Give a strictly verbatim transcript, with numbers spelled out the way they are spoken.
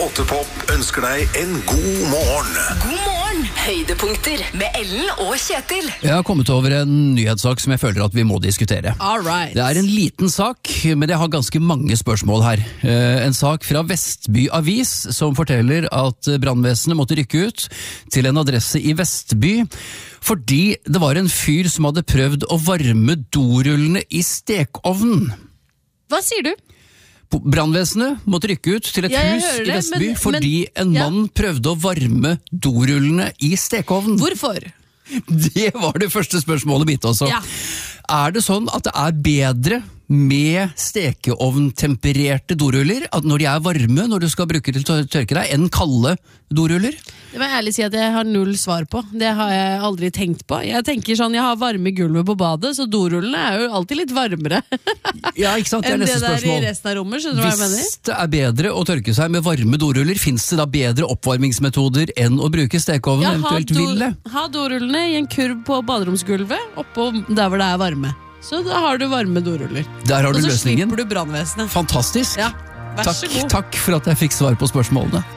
åtte Pop ønsker deg en god morgen. God morgen! Høydepunkter med Ellen og Kjetil. Jeg har kommet over en nyhetssak som jeg føler at vi må diskutere. All right. Det er en liten sak, men jeg har ganske mange spørsmål her. Eh, En sak fra Vestby Avis som forteller at brannvesenet måtte rykke ut til en adresse i Vestby fordi det var en fyr som hadde prøvd å varme dorullene i stekeovnen. Hva sier du? Brannvesenet måtte rykke ut til et Ja, jeg hus hører i det, Vestby men- fordi men- en ja. mann prøvde å varme dorullene i stekeovnen. Hvorfor? Det var det første spørsmålet mitt også. Ja. Er det sånn at det er bedre med stekeovntempererte doruller, at når de er varme, når du skal bruke til å tørke deg, enn kalde doruller? Det må jeg ærlig si at jeg har null svar på. Det har jeg aldri tenkt på. Jeg tenker sånn, jeg har varme gulvet på badet, så dorullene er jo alltid litt varmere Ja, ikke sant? Det er enn det neste der i spørsmål. resten av rommet. Skjønner du hva jeg mener? Hvis det er bedre å tørke seg med varme doruller, finnes det da bedre oppvarmingsmetoder enn å bruke stekeovnen, Ja, ha, eventuelt do, ville? ha dorullene i en kurv på baderomsgulvet, oppå der hvor det er varme. Så da har du varme doruller. Der har Og du så løsningen. slipper du brannvesenet. Fantastisk. Ja, vær så Takk, god. takk for at jeg fikk svar på spørsmålene.